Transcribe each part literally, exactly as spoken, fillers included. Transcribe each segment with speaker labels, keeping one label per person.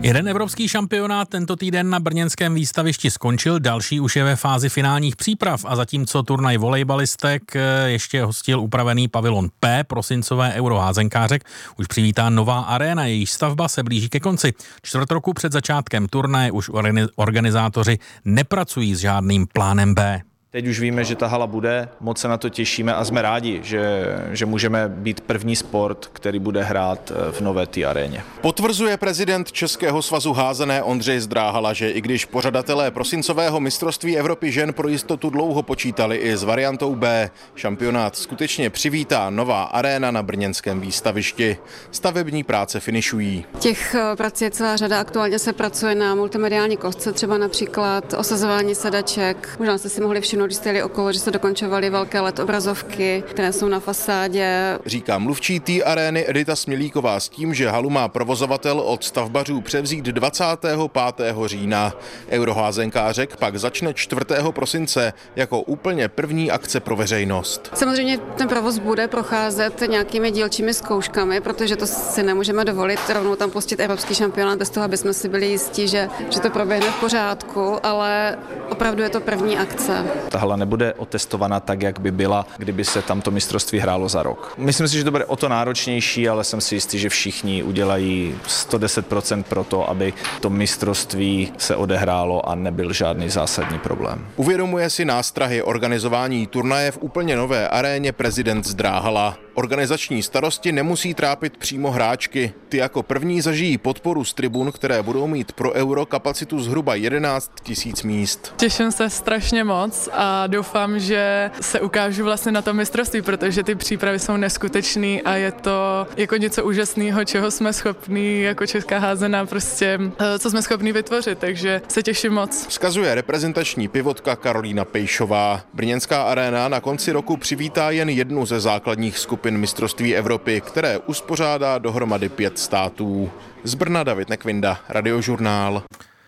Speaker 1: Jeden evropský šampionát tento týden na brněnském výstavišti skončil, další už je ve fázi finálních příprav a zatímco turnaj volejbalistek ještě hostil upravený pavilon P prosincové euroházenkářek, už přivítá nová aréna, jejíž stavba se blíží ke konci. Čtvrt roku před začátkem turnaje už organizátoři nepracují s žádným plánem B.
Speaker 2: Teď už víme, že ta hala bude, moc se na to těšíme a jsme rádi, že, že můžeme být první sport, který bude hrát v nové té aréně.
Speaker 3: Potvrzuje prezident Českého svazu házené Ondřej Zdráhala, že i když pořadatelé prosincového mistrovství Evropy žen pro jistotu dlouho počítali i s variantou B, šampionát skutečně přivítá nová aréna na brněnském výstavišti. Stavební práce finišují.
Speaker 4: Těch prací je celá řada, aktuálně se pracuje na multimediální kostce, třeba například osazování sedaček. Možná jste si mohli všimnout, když jste jeli okolo, že se dokončovaly velké el é dé obrazovky, které jsou na fasádě.
Speaker 3: Říká mluvčí té arény Edita Smělíková s tím, že halu má provozovatel od stavbařů převzít dvacátého pátého října. Euroházenkářek pak začne čtvrtého prosince jako úplně první akce pro veřejnost.
Speaker 4: Samozřejmě ten provoz bude procházet nějakými dílčími zkouškami, protože to si nemůžeme dovolit rovnou tam pustit evropský šampionát bez toho, aby jsme si byli jistí, že, že to proběhne v pořádku, ale opravdu je to první akce.
Speaker 2: Ta hala nebude otestovaná tak, jak by byla, kdyby se tamto mistrovství hrálo za rok. Myslím si, že to bude o to náročnější, ale jsem si jistý, že všichni udělají sto deset procent pro to, aby to mistrovství se odehrálo a nebyl žádný zásadní problém.
Speaker 3: Uvědomuje si nástrahy organizování turnaje v úplně nové aréně prezident Zdráhala. Organizační starosti nemusí trápit přímo hráčky. Ty jako první zažijí podporu z tribun, které budou mít pro Euro kapacitu zhruba jedenáct tisíc míst.
Speaker 5: Těším se strašně moc a doufám, že se ukážu vlastně na tom mistrovství, protože ty přípravy jsou neskutečné a je to jako něco úžasného, čeho jsme schopní jako česká házená prostě, co jsme schopní vytvořit, takže se těším moc.
Speaker 3: Vzkazuje reprezentační pivotka Karolína Pejšová. Brněnská aréna na konci roku přivítá jen jednu ze základních skupin mistrovství Evropy, které uspořádá dohromady pět států. Z Brna David Nekvinda, Radiožurnál.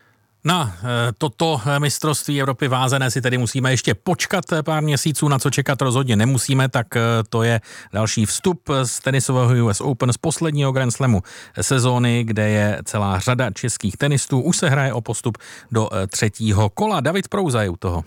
Speaker 1: Na toto mistrovství Evropy vázené si tedy musíme ještě počkat pár měsíců, na co čekat rozhodně nemusíme, tak to je další vstup z tenisového U S Open z posledního Grand Slamu sezóny, kde je celá řada českých tenistů. Už se hraje o postup do třetího kola. David Prouza je u toho.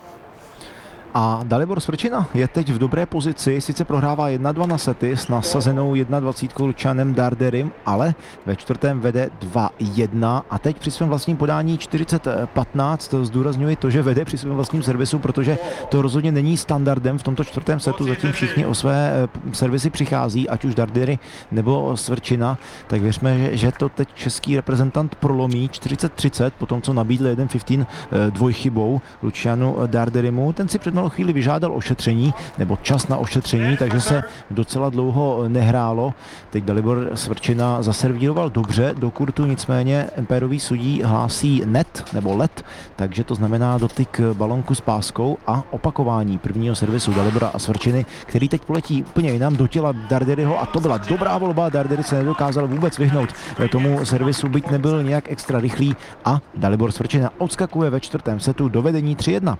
Speaker 6: A Dalibor Svrčina je teď v dobré pozici, sice prohrává jedna dva na sety s nasazenou dvacítkou Lucianem Darderim, ale ve čtvrtém vede dva jedna a teď při svém vlastním podání čtyřicet patnáct zdůrazňuji to, že vede při svém vlastním servisu, protože to rozhodně není standardem v tomto čtvrtém setu, zatím všichni o své servisy přichází, ať už Dardery nebo Svrčina, tak věřme, že to teď český reprezentant prolomí čtyřicet třicet, po tom, co nabídl jeden patnáct dvojchybou Lucianu Darderimu, ten si před chvíli vyžádal ošetření, nebo čas na ošetření, takže se docela dlouho nehrálo. Teď Dalibor Svrčina zaservíroval dobře do kurtu, nicméně empérový sudí hlásí net, nebo let, takže to znamená dotyk balonku s páskou a opakování prvního servisu Dalibora a Svrčiny, který teď poletí úplně jinam do těla Darderyho a to byla dobrá volba. Dardery se nedokázal vůbec vyhnout tomu servisu, byť nebyl nějak extra rychlý a Dalibor Svrčina odskakuje ve čtvrtém setu do vedení tři jedna.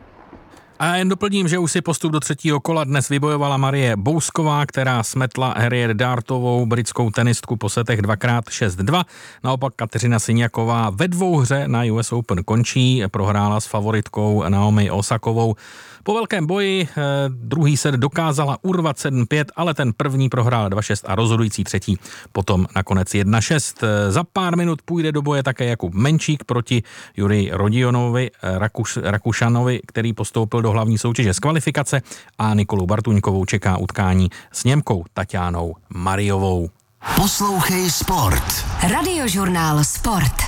Speaker 1: A jen doplním, že už si postup do třetího kola dnes vybojovala Marie Bousková, která smetla Harriet Dartovou, britskou tenistku po setech dvakrát šest dva. Naopak Kateřina Syňaková ve dvouhře na U S Open končí, prohrála s favoritkou Naomi Osakovou. Po velkém boji eh, druhý set dokázala urvat sedm pět, ale ten první prohrál dva šest a rozhodující třetí potom nakonec jedna šest. Za pár minut půjde do boje také Jakub Menčík proti Juri Rodionovi, Rakuš, Rakušanovi, který postoupil do hlavní soutěže z kvalifikace a Nikolu Bartuňkovou čeká utkání s Němkou Taťánou Mariovou.
Speaker 7: Poslouchej Sport.
Speaker 8: Radiožurnál Sport.